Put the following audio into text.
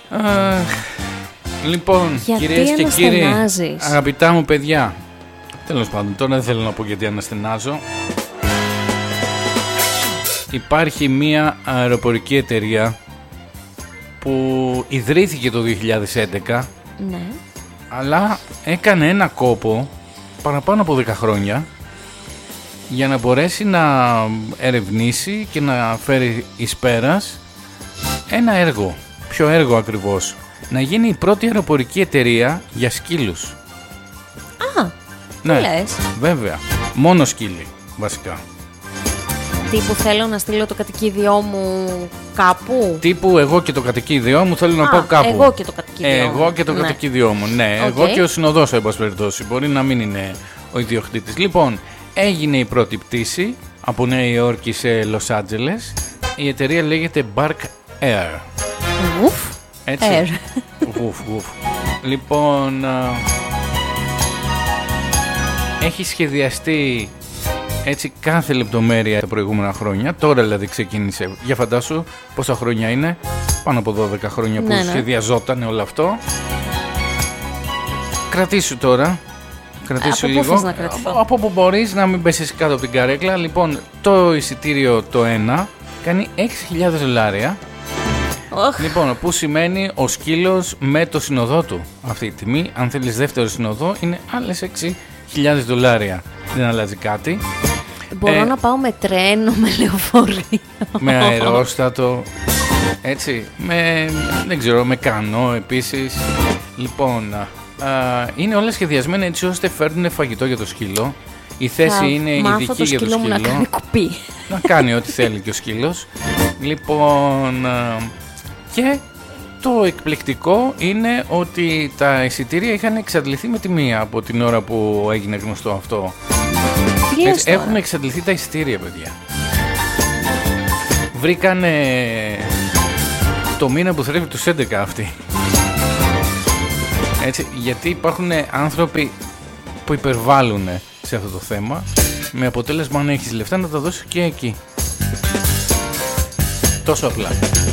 Λοιπόν, κυρίες και κύριοι, αγαπητά μου παιδιά, τέλος πάντων, τώρα δεν θέλω να πω γιατί αναστενάζω. Υπάρχει μία αεροπορική εταιρεία που ιδρύθηκε το 2011, ναι, αλλά έκανε ένα κόπο παραπάνω από 10 χρόνια για να μπορέσει να ερευνήσει και να φέρει εις πέρας ένα έργο. Ποιο έργο ακριβώς? Να γίνει η πρώτη αεροπορική εταιρεία για σκύλους. Α, ναι, λες. Βέβαια, μόνο σκύλοι βασικά. Τύπου θέλω να στείλω το κατοικίδιό μου κάπου. Τύπου εγώ και το κατοικίδιό μου θέλω να πάω κάπου. Εγώ και το κατοικίδιό μου. Εγώ και το κατοικίδιό μου, ναι. Εγώ και ο συνοδός, εν πάση περιπτώσει. Μπορεί να μην είναι ο ιδιοκτήτης. Λοιπόν, έγινε η πρώτη πτήση από Νέα Υόρκη σε Λος Άντζελες. Η εταιρεία λέγεται Bark Air. Ουφ. Έτσι. Ουφ. Λοιπόν, έχει σχεδιαστεί έτσι κάθε λεπτομέρεια τα προηγούμενα χρόνια. Τώρα δηλαδή ξεκίνησε. Για φαντάσου πόσα χρόνια είναι? Πάνω από 12 χρόνια που σχεδιαζόταν όλο αυτό. Κρατήσου τώρα. Κρατήσου από λίγο. Πού θες να κρατηθώ? Από που μπορείς, να μην πέσεις κάτω από την καρέκλα. Λοιπόν, το εισιτήριο το ένα κάνει $6,000. Λοιπόν, που σημαίνει ο σκύλος με το συνοδό του. Αυτή η τιμή, αν θέλεις δεύτερο συνοδό, είναι άλλες $6,000. Δεν αλλάζει κάτι. Μπορώ να πάω με τρένο, με λεωφορείο, με αερόστατο, έτσι, δεν ξέρω, με κανό επίσης. Λοιπόν, είναι όλα σχεδιασμένα έτσι ώστε φέρνουν φαγητό για το σκύλο. Η θέση είναι ειδική για το σκύλο. Να κάνει κουπί. Να κάνει ό,τι θέλει και ο σκύλος. Λοιπόν, και το εκπληκτικό είναι ότι τα εισιτήρια είχαν εξαντληθεί με τη μία από την ώρα που έγινε γνωστό αυτό. Έχουν εξαντληθεί τα εισιτήρια, παιδιά. Βρήκανε το μήνα που θρέφει τους 11 αυτοί. Έτσι, γιατί υπάρχουν άνθρωποι που υπερβάλλουν σε αυτό το θέμα, με αποτέλεσμα αν έχεις λεφτά να τα δώσεις και εκεί. Τόσο απλά.